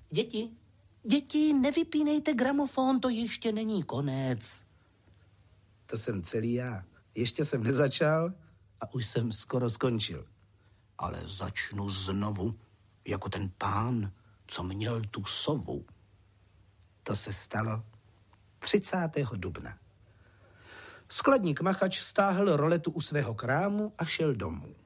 Děti, nevypínejte gramofon, to ještě není konec. To jsem celý já. Ještě jsem nezačal a už jsem skoro skončil. Ale začnu znovu, jako ten pán, co měl tu sovu. To se stalo 30. dubna. Skladník Machač stáhl roletu u svého krámu a šel domů.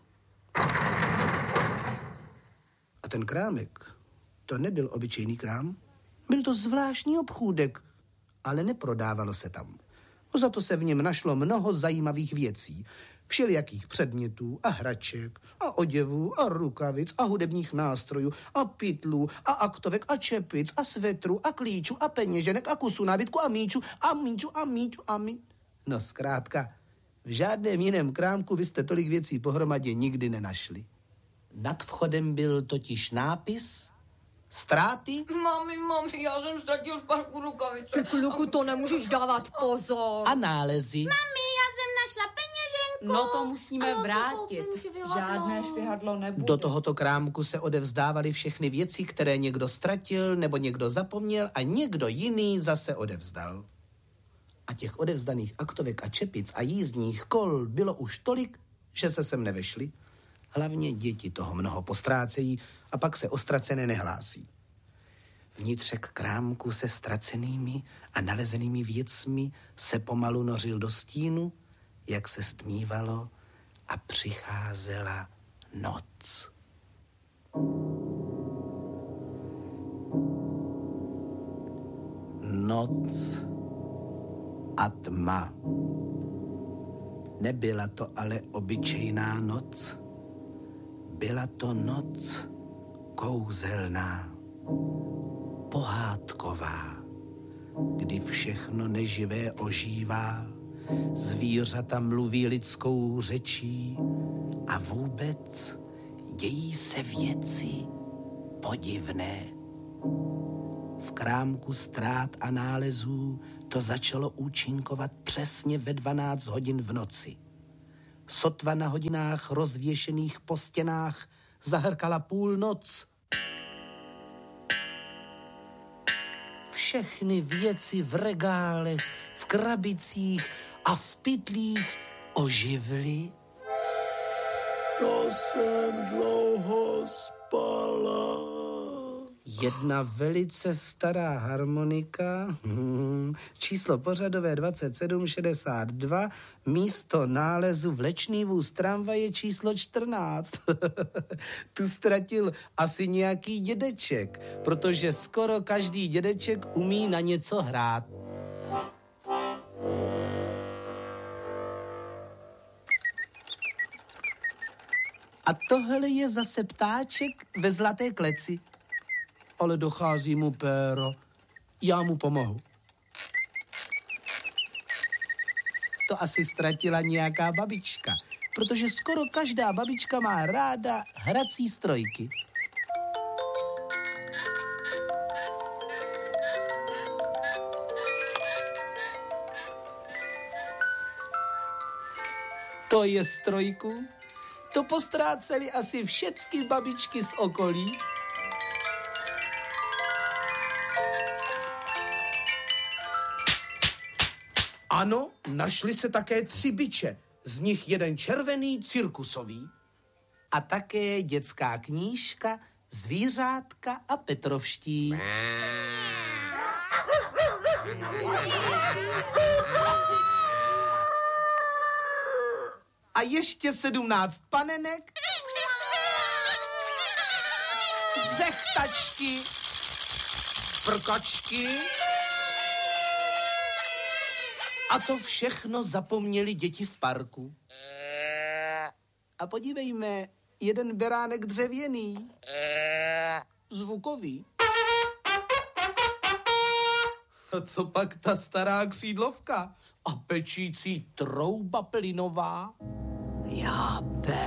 A ten krámek, to nebyl obyčejný krám, byl to zvláštní obchůdek, ale neprodávalo se tam. Za to se v něm našlo mnoho zajímavých věcí, všelijakých předmětů a hraček a oděvů a rukavic a hudebních nástrojů a pytlů a aktovek a čepic a svetru a klíčů a peněženek a kusů nábytku a míčů. No zkrátka, v žádném jiném krámku byste tolik věcí pohromadě nikdy nenašli. Nad vchodem byl totiž nápis ztráty. Mami, já jsem ztratil v parku rukavice. Kluku, to nemůžeš dávat pozor. A nálezy. Mami, já jsem našla peněženku. No to musíme vrátit. Žádné švihadlo nebude. Do tohoto krámku se odevzdávaly všechny věci, které někdo ztratil nebo někdo zapomněl a někdo jiný zase odevzdal. A těch odevzdaných aktovek a čepic a jízdních kol bylo už tolik, že se sem nevešli. Hlavně děti toho mnoho postrácejí a pak se o ztracené nehlásí. Vnitřek krámku se ztracenými a nalezenými věcmi se pomalu nořil do stínu, jak se stmívalo a přicházela noc. Noc a tma. Nebyla to ale obyčejná noc. Byla to noc kouzelná, pohádková, kdy všechno neživé ožívá, zvířata mluví lidskou řečí a vůbec dějí se věci podivné. V krámku ztrát a nálezů to začalo účinkovat přesně ve 12 hodin v noci. Sotva na hodinách rozvěšených po stěnách zahrkala půlnoc. Všechny věci v regálech, v krabicích a v pytlích oživly. To jsem dlouho spala. Jedna velice stará harmonika, číslo pořadové 2762, místo nálezu vlečný vůz tramvaje číslo 14. Tu ztratil asi nějaký dědeček, protože skoro každý dědeček umí na něco hrát. A tohle je zase ptáček ve zlaté kleci. Ale dochází mu péro. Já mu pomohu. To asi ztratila nějaká babička, protože skoro každá babička má ráda hrací strojky. To je strojku. To postráceli asi všechny babičky z okolí. Ano, našli se také 3 biče, z nich jeden červený cirkusový. A také dětská knížka, zvířátka a petrovští. A ještě 17 panenek, řechtačky, prkačky. A to všechno zapomněli děti v parku. A podívejme, jeden beránek dřevěný, zvukový. A co pak ta stará křídlovka a pečící trouba plynová? Já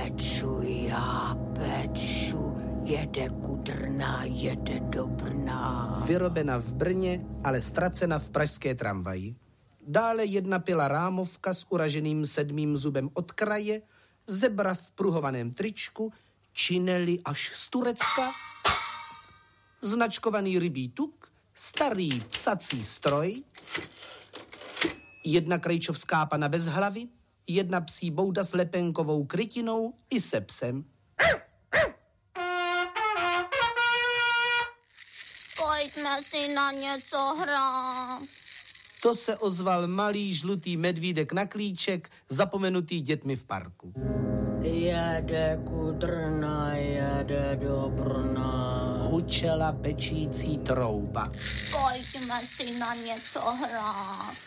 peču, jede kudrná, jede do Brna. Vyrobena v Brně, ale ztracena v pražské tramvaji. Dále jedna pila rámovka s uraženým 7. zubem od kraje, zebra v pruhovaném tričku, činely až z Turecka, značkovaný rybí tuk, starý psací stroj, jedna krejčovská pana bez hlavy, jedna psí bouda s lepenkovou krytinou i se psem. Pojďme si na něco hrát. To se ozval malý žlutý medvídek na klíček, zapomenutý dětmi v parku. Jede kudrna, jede do Brna. Hučela pečící trouba. Pojďme si na něco hrát.